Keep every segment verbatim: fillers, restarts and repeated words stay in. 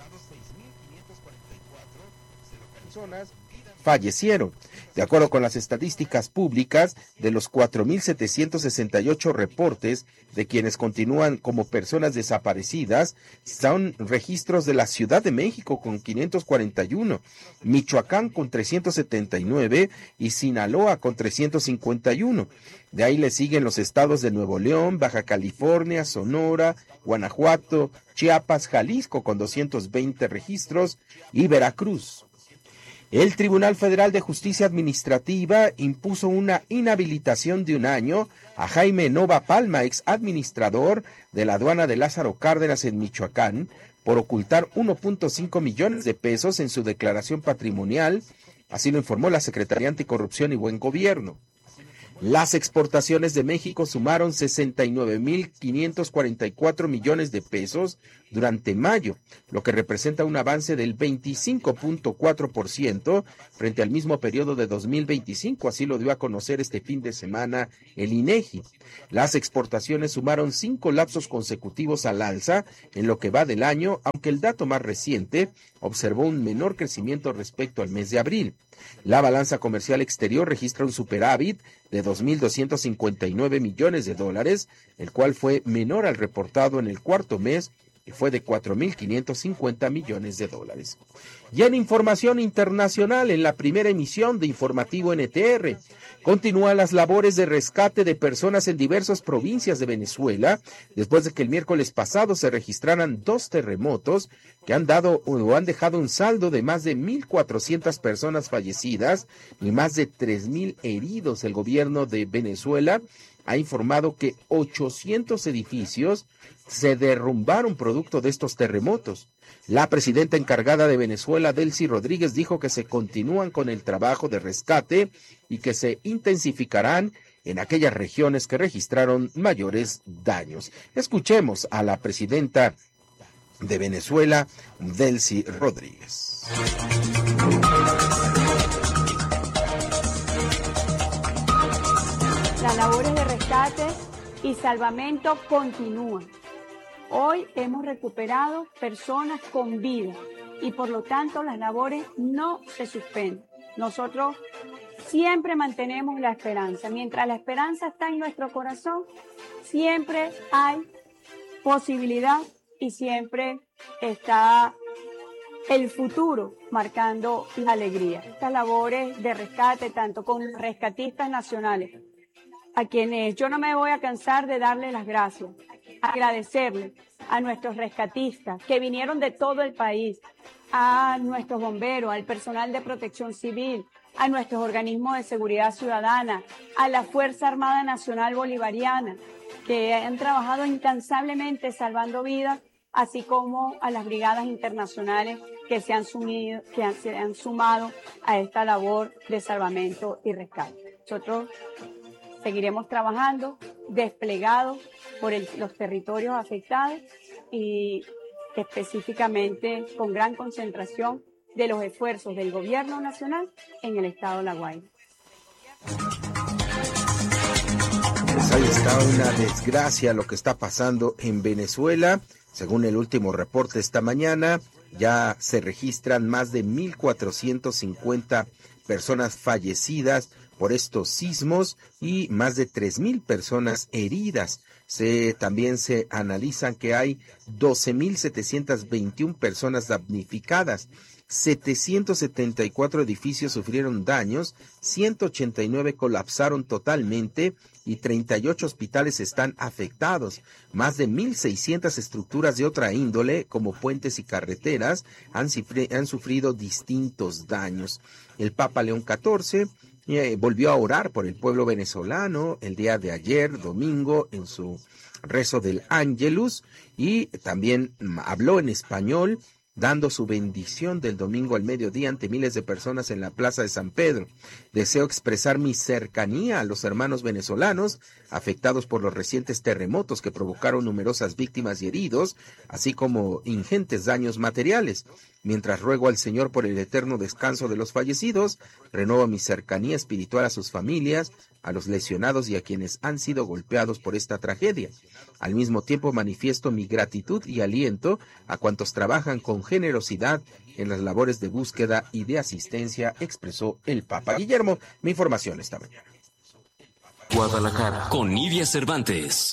personas fallecieron. De acuerdo con las estadísticas públicas, de los cuatro mil setecientos sesenta y ocho reportes de quienes continúan como personas desaparecidas, son registros de la Ciudad de México con quinientos cuarenta y uno, Michoacán con trescientos setenta y nueve y Sinaloa con trescientos cincuenta y uno. De ahí le siguen los estados de Nuevo León, Baja California, Sonora, Guanajuato, Chiapas, Jalisco con doscientos veinte registros y Veracruz. El Tribunal Federal de Justicia Administrativa impuso una inhabilitación de un año a Jaime Nova Palma, ex administrador de la aduana de Lázaro Cárdenas en Michoacán, por ocultar uno punto cinco millones de pesos en su declaración patrimonial, así lo informó la Secretaría Anticorrupción y Buen Gobierno. Las exportaciones de México sumaron sesenta y nueve mil quinientos cuarenta y cuatro millones de pesos durante mayo, lo que representa un avance del veinticinco punto cuatro por ciento frente al mismo periodo de dos mil veinticinco, así lo dio a conocer este fin de semana el INEGI. Las exportaciones sumaron cinco lapsos consecutivos al alza en lo que va del año, aunque el dato más reciente observó un menor crecimiento respecto al mes de abril. La balanza comercial exterior registra un superávit de dos mil doscientos cincuenta y nueve millones de dólares, el cual fue menor al reportado en el cuarto mes, que fue de cuatro mil quinientos cincuenta millones de dólares. Y en información internacional, en la primera emisión de Informativo N T R, continúan las labores de rescate de personas en diversas provincias de Venezuela, después de que el miércoles pasado se registraran dos terremotos que han dado o han dejado un saldo de más de mil cuatrocientas personas fallecidas y más de tres mil heridos. El gobierno de Venezuela ha informado que ochocientos edificios se derrumbaron producto de estos terremotos. La presidenta encargada de Venezuela, Delcy Rodríguez, dijo que se continúan con el trabajo de rescate y que se intensificarán en aquellas regiones que registraron mayores daños. Escuchemos a la presidenta de Venezuela, Delcy Rodríguez. Las labores de rescate y salvamento continúan. Hoy hemos recuperado personas con vida y por lo tanto las labores no se suspenden. Nosotros siempre mantenemos la esperanza. Mientras la esperanza está en nuestro corazón, siempre hay posibilidad y siempre está el futuro marcando la alegría. Estas labores de rescate, tanto con los rescatistas nacionales, a quienes yo no me voy a cansar de darles las gracias, agradecerles a nuestros rescatistas que vinieron de todo el país, a nuestros bomberos, al personal de protección civil, a nuestros organismos de seguridad ciudadana, a la Fuerza Armada Nacional Bolivariana, que han trabajado incansablemente salvando vidas, así como a las brigadas internacionales que se han, sumido, que han, se han sumado a esta labor de salvamento y rescate. Nosotros seguiremos trabajando desplegados por el, los territorios afectados y específicamente con gran concentración de los esfuerzos del gobierno nacional en el estado de La Guaira. Pues ahí está una desgracia lo que está pasando en Venezuela. Según el último reporte esta mañana, ya se registran más de mil cuatrocientas cincuenta personas fallecidas por estos sismos y más de tres mil personas heridas. Se, también se analizan que hay doce mil setecientas veintiuna personas damnificadas, setecientos setenta y cuatro edificios sufrieron daños, ciento ochenta y nueve colapsaron totalmente y treinta y ocho hospitales están afectados. Más de mil seiscientas estructuras de otra índole, como puentes y carreteras, han, han sufrido distintos daños. El Papa León catorce eh, volvió a orar por el pueblo venezolano el día de ayer, domingo, en su rezo del Ángelus, y también habló en español, dando su bendición del domingo al mediodía ante miles de personas en la Plaza de San Pedro. Deseo expresar mi cercanía a los hermanos venezolanos afectados por los recientes terremotos que provocaron numerosas víctimas y heridos, así como ingentes daños materiales. Mientras ruego al Señor por el eterno descanso de los fallecidos, renuevo mi cercanía espiritual a sus familias, a los lesionados y a quienes han sido golpeados por esta tragedia. Al mismo tiempo manifiesto mi gratitud y aliento a cuantos trabajan con generosidad en las labores de búsqueda y de asistencia, expresó el Papa. Guillermo, mi información esta mañana. Guadalajara, con Nidia Cervantes.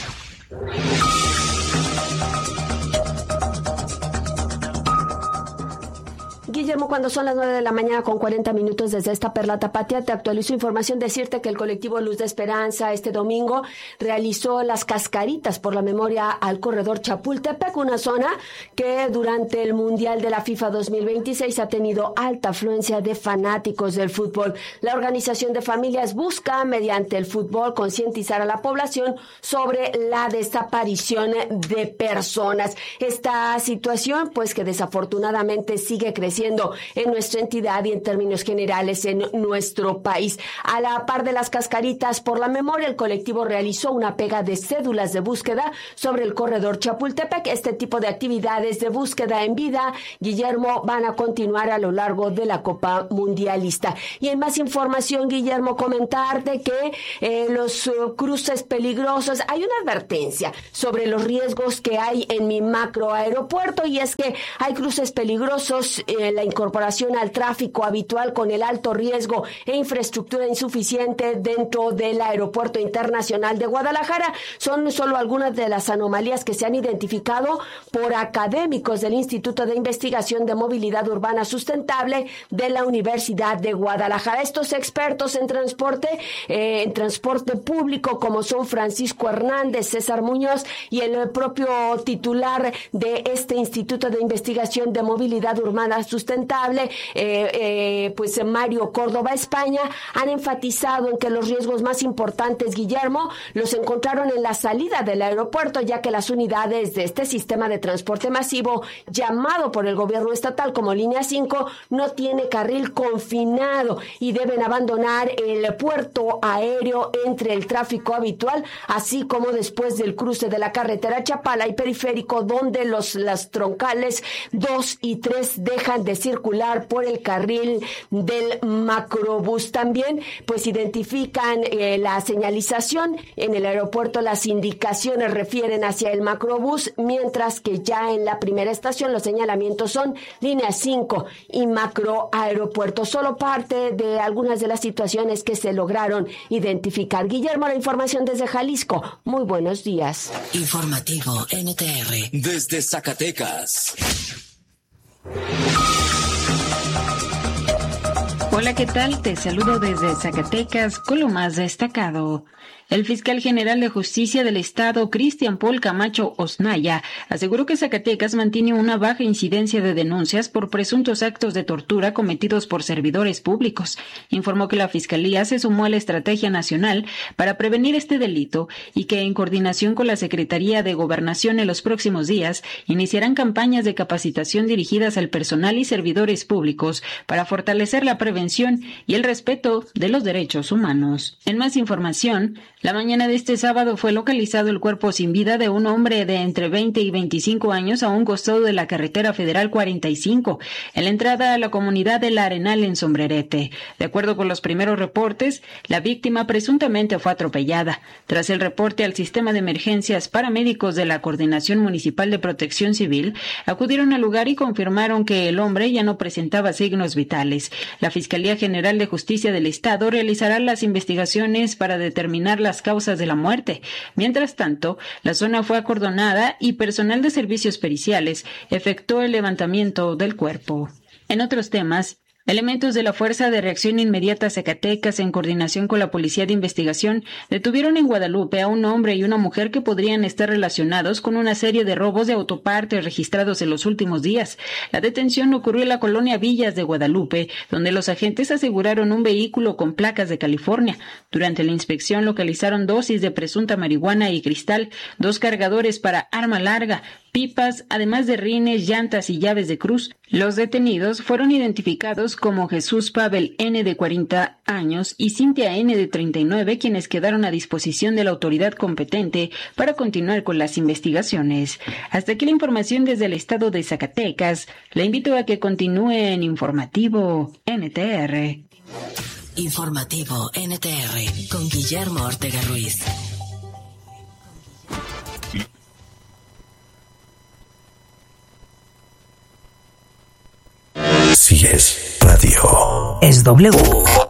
Guillermo, cuando son las nueve de la mañana con cuarenta minutos desde esta Perla Tapatia, te actualizo información. Decirte que el colectivo Luz de Esperanza este domingo realizó las cascaritas por la memoria al corredor Chapultepec, una zona que durante el Mundial de la FIFA dos mil veintiséis ha tenido alta afluencia de fanáticos del fútbol. La organización de familias busca, mediante el fútbol, concientizar a la población sobre la desaparición de personas. Esta situación, pues que desafortunadamente sigue creciendo en nuestra entidad y en términos generales en nuestro país. A la par de las cascaritas por la memoria, el colectivo realizó una pega de cédulas de búsqueda sobre el corredor Chapultepec. Este tipo de actividades de búsqueda en vida, Guillermo, van a continuar a lo largo de la Copa Mundialista. Y en más información, Guillermo, comentarte que eh, los uh, cruces peligrosos, hay una advertencia sobre los riesgos que hay en mi macro aeropuerto, y es que hay cruces peligrosos, eh, la incorporación al tráfico habitual con el alto riesgo e infraestructura insuficiente dentro del Aeropuerto Internacional de Guadalajara. Son solo algunas de las anomalías que se han identificado por académicos del Instituto de Investigación de Movilidad Urbana Sustentable de la Universidad de Guadalajara. Estos expertos en transporte, eh, en transporte público, como son Francisco Hernández, César Muñoz y el propio titular de este Instituto de Investigación de Movilidad Urbana Sustentable, Sustentable, eh, eh, pues Mario Córdoba España, han enfatizado en que los riesgos más importantes, Guillermo, los encontraron en la salida del aeropuerto, ya que las unidades de este sistema de transporte masivo, llamado por el gobierno estatal como Línea cinco, no tiene carril confinado y deben abandonar el puerto aéreo entre el tráfico habitual, así como después del cruce de la carretera Chapala y Periférico, donde los las troncales dos y tres dejan de circular por el carril del macrobús. También pues identifican eh, la señalización en el aeropuerto, las indicaciones refieren hacia el macrobús, mientras que ya en la primera estación los señalamientos son Línea cinco y macro aeropuerto. Solo parte de algunas de las situaciones que se lograron identificar. Guillermo, la información desde Jalisco. Muy buenos días. Informativo N T R desde Zacatecas. Hola, ¿qué tal? Te saludo desde Zacatecas con lo más destacado. El fiscal general de Justicia del Estado, Cristian Paul Camacho Osnaya, aseguró que Zacatecas mantiene una baja incidencia de denuncias por presuntos actos de tortura cometidos por servidores públicos. Informó que la Fiscalía se sumó a la Estrategia Nacional para prevenir este delito y que, en coordinación con la Secretaría de Gobernación, en los próximos días iniciarán campañas de capacitación dirigidas al personal y servidores públicos para fortalecer la prevención y el respeto de los derechos humanos. En más información, la mañana de este sábado fue localizado el cuerpo sin vida de un hombre de entre veinte y veinticinco años a un costado de la carretera federal cuarenta y cinco, en la entrada a la comunidad de La Arenal en Sombrerete. De acuerdo con los primeros reportes, la víctima presuntamente fue atropellada. Tras el reporte al sistema de emergencias, paramédicos de la Coordinación Municipal de Protección Civil acudieron al lugar y confirmaron que el hombre ya no presentaba signos vitales. La Fiscalía General de Justicia del Estado realizará las investigaciones para determinar las causas de la muerte. Mientras tanto, la zona fue acordonada y personal de servicios periciales efectuó el levantamiento del cuerpo. En otros temas, elementos de la Fuerza de Reacción Inmediata Zacatecas, en coordinación con la Policía de Investigación, detuvieron en Guadalupe a un hombre y una mujer que podrían estar relacionados con una serie de robos de autopartes registrados en los últimos días. La detención ocurrió en la colonia Villas de Guadalupe, donde los agentes aseguraron un vehículo con placas de California. Durante la inspección localizaron dosis de presunta marihuana y cristal, dos cargadores para arma larga, pipas, además de rines, llantas y llaves de cruz. Los detenidos fueron identificados como Jesús Pavel N., de cuarenta años, y Cintia N., de treinta y nueve, quienes quedaron a disposición de la autoridad competente para continuar con las investigaciones. Hasta aquí la información desde el estado de Zacatecas. Le invito a que continúe en Informativo N T R. Informativo N T R con Guillermo Ortega Ruiz. Si es radio, es W.